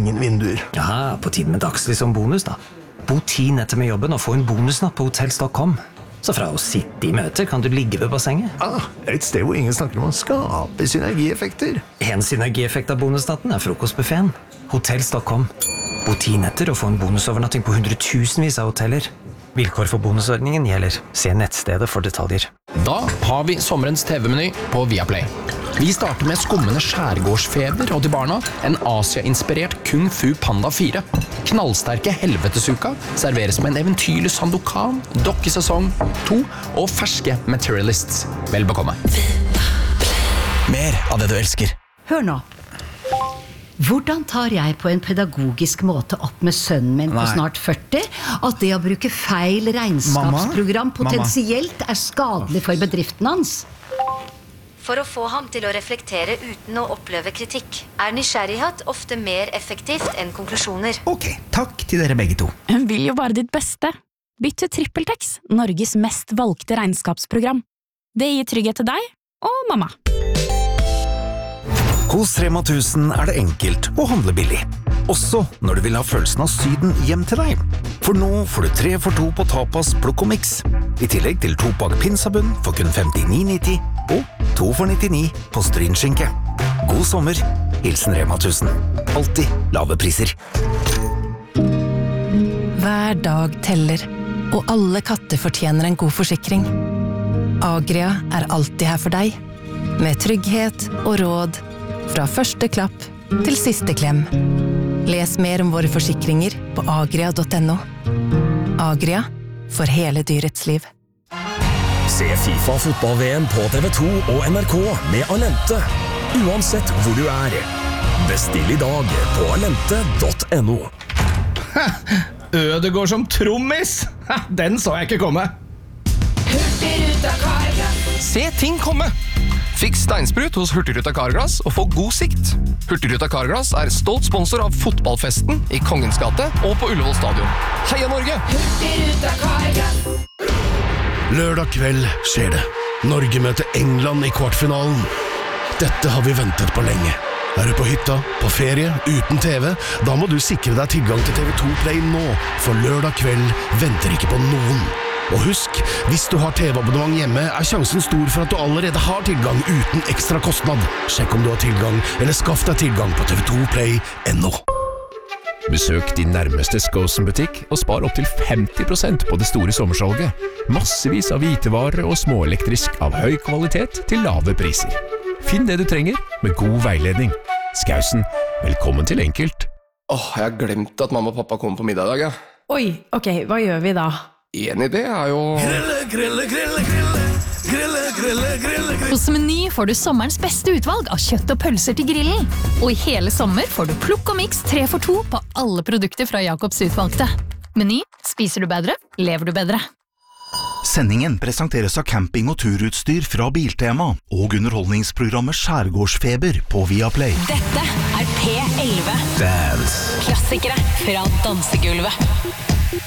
ingen vinduer. Ja, på tiden med dagslys som bonus da. Bo 10 netter med jobben og få en bonusnatt på hotels.com. Så fra å sitte i møter kan du ligge ved bassenget. Et sted hvor ingen snakker om å skape synergieffekter. En synergieffekt av bonusnatten frokostbuffeten. Hotels.com. Bo 10 netter og få en bonusovernatting på hundretusenvis av hoteller. Vilkår for bonusordningen gjelder. Se nettstedet for detaljer. Da har vi sommerens TV-meny på Viaplay. Vi starter med skummende skjærgårdsfeber og til barna en Asia-inspirert Kung Fu Panda 4. Knallsterke helvetesuka serveres med en eventyrlig Sandokan, dokkesesong 2 og ferske Materialists. Vel bekomme. Mer av det du elsker. Hør nå. Hvordan tar jeg på en pedagogisk måte opp med sønnen min på snart 40 at det å bruke feil regnskapsprogram potensielt skadelig for bedriften hans? For å få ham til å reflektere uten å oppleve kritikk, nysgjerrighet ofte mer effektivt enn konklusjoner. Ok, takk til dere begge to. Hun vil jo bare ditt beste. Bytt til TrippelTex, Norges mest valgte regnskapsprogram. Det gir trygghet til deg og mamma. Hos Rema 1000 det enkelt å handle billig. Også når du vil ha følelsen av Syden hjem til deg. For nå får du 3 for 2 på tapas, plukk og mix. I tillegg til 2-pakk pinsabunn for kun 59,90 og 2 for 99 på strynskinke. God sommer, hilsen Rema 1000. Alltid lave priser. Hver dag teller, og alle katter fortjener en god forsikring. Agria alltid her for deg, med trygghet og råd fra første klapp til siste klem. Les mer om våre forsikringer på agria.no. Agria, for hele dyrets liv. Se FIFA fotball-VM på TV2 og NRK med Alente. Uansett hvor du Bestill i dag på alente.no. Ødegård som trommis! Den så jeg ikke komme. Hurtigruta Carglass. Se ting komme! Fiks steinsprut hos Hurtigruta Carglass og få god sikt. Hurtigruta Carglass stolt sponsor av fotballfesten i Kongens gate og på Ullevål stadion. Heia Norge! Hurtigruta Carglass. Lørdag kveld skjer det. Norge møter England i kvartfinalen. Dette har vi ventet på lenge. Du på hytta, på ferie, uten TV? Da må du sikre deg tilgang til TV2 Play nå, for lørdag kveld venter ikke på noen. Og husk, hvis du har TV-abonnement hjemme, sjansen stor for at du allerede har tilgang uten ekstra kostnad. Sjekk om du har tilgang, eller skaff deg tilgang på tv2play.no. Besøk din nærmeste Skosen-butikk og spar opp til 50% på det store sommersalget. Massevis av hvitevarer og småelektrisk av høy kvalitet til lave priser. Finn det du trenger med god veiledning. Skausen, velkommen til Enkelt. Jeg har glemt at mamma og pappa kommer på middag i dag, Oi, ok, hva gjør vi da? En idé jo... Grille. Hos Meny får du sommerens beste utvalg av kjøtt og pølser til grillen. Og i hele sommer får du plukk og mix 3 for 2 på alle produkter fra Jacobs utvalgte. Meny, spiser du bedre, lever du bedre. Sendingen presenteres av camping- og turutstyr fra Biltema og underholdningsprogrammet Skjærgårdsfeber på Viaplay. Dette P11. Dance. Klassikere fra dansegulvet.